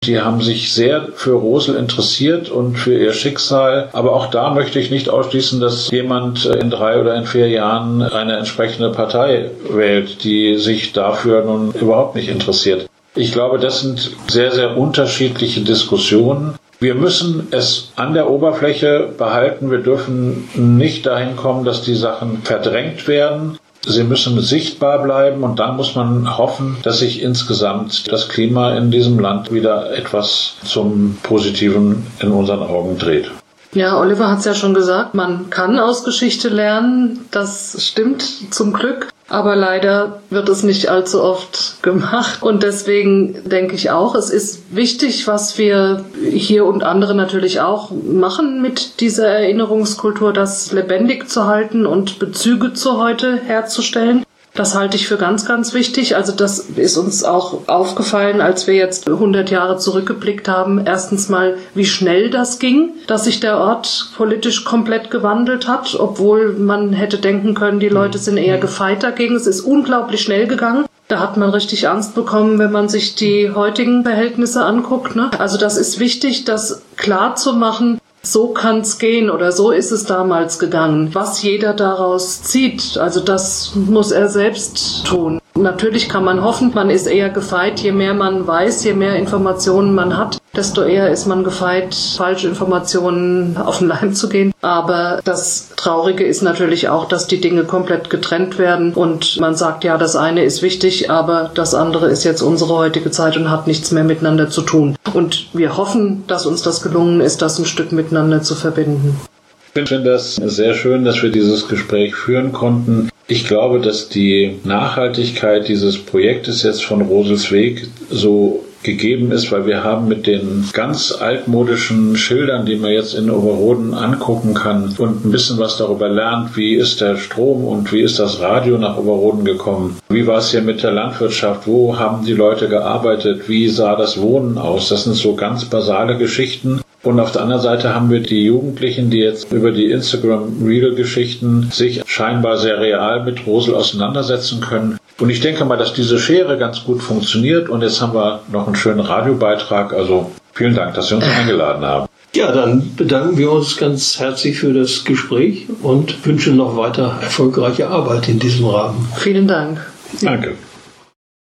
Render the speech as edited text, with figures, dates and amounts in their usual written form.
Die haben sich sehr für Rosel interessiert und für ihr Schicksal. Aber auch da möchte ich nicht ausschließen, dass jemand in 3 oder in 4 Jahren eine entsprechende Partei wählt, die sich dafür nun überhaupt nicht interessiert. Ich glaube, das sind sehr, sehr unterschiedliche Diskussionen. Wir müssen es an der Oberfläche behalten. Wir dürfen nicht dahin kommen, dass die Sachen verdrängt werden. Sie müssen sichtbar bleiben und dann muss man hoffen, dass sich insgesamt das Klima in diesem Land wieder etwas zum Positiven in unseren Augen dreht. Ja, Oliver hat es ja schon gesagt, man kann aus Geschichte lernen, das stimmt zum Glück, aber leider wird es nicht allzu oft gemacht und deswegen denke ich auch, es ist wichtig, was wir hier und andere natürlich auch machen mit dieser Erinnerungskultur, das lebendig zu halten und Bezüge zu heute herzustellen. Das halte ich für ganz, ganz wichtig. Also das ist uns auch aufgefallen, als wir jetzt 100 Jahre zurückgeblickt haben. Erstens mal, wie schnell das ging, dass sich der Ort politisch komplett gewandelt hat, obwohl man hätte denken können, die Leute sind eher gefeit dagegen. Es ist unglaublich schnell gegangen. Da hat man richtig Angst bekommen, wenn man sich die heutigen Verhältnisse anguckt, ne? Also das ist wichtig, das klar zu machen. So kann's gehen oder so ist es damals gegangen. Was jeder daraus zieht, also das muss er selbst tun. Natürlich kann man hoffen, man ist eher gefeit, je mehr man weiß, je mehr Informationen man hat, desto eher ist man gefeit, falsche Informationen auf den Leim zu gehen. Aber das Traurige ist natürlich auch, dass die Dinge komplett getrennt werden und man sagt, ja, das eine ist wichtig, aber das andere ist jetzt unsere heutige Zeit und hat nichts mehr miteinander zu tun. Und wir hoffen, dass uns das gelungen ist, das ein Stück miteinander zu verbinden. Ich finde das sehr schön, dass wir dieses Gespräch führen konnten. Ich glaube, dass die Nachhaltigkeit dieses Projektes jetzt von Rosels Weg so gegeben ist, weil wir haben mit den ganz altmodischen Schildern, die man jetzt in Oberroden angucken kann und ein bisschen was darüber lernt, wie ist der Strom und wie ist das Radio nach Oberroden gekommen, wie war es hier mit der Landwirtschaft, wo haben die Leute gearbeitet, wie sah das Wohnen aus, das sind so ganz basale Geschichten. Und auf der anderen Seite haben wir die Jugendlichen, die jetzt über die Instagram-Reel-Geschichten sich scheinbar sehr real mit Rosel auseinandersetzen können. Und ich denke mal, dass diese Schere ganz gut funktioniert. Und jetzt haben wir noch einen schönen Radiobeitrag. Also vielen Dank, dass Sie uns eingeladen haben. Ja, dann bedanken wir uns ganz herzlich für das Gespräch und wünschen noch weiter erfolgreiche Arbeit in diesem Rahmen. Vielen Dank. Danke.